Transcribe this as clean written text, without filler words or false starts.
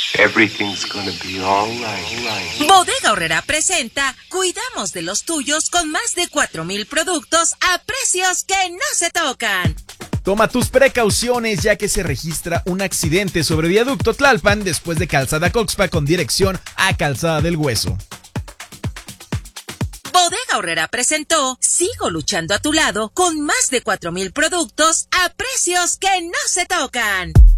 Everything's gonna be all right. Bodega Aurrera presenta Cuidamos de los tuyos con más de 4,000 productos a precios que no se tocan. Toma tus precauciones ya que se registra un accidente sobre Viaducto Tlalpan después de Calzada Coxpa con dirección a Calzada del Hueso. Bodega Aurrera presentó Sigo luchando a tu lado con más de 4,000 productos a precios que no se tocan.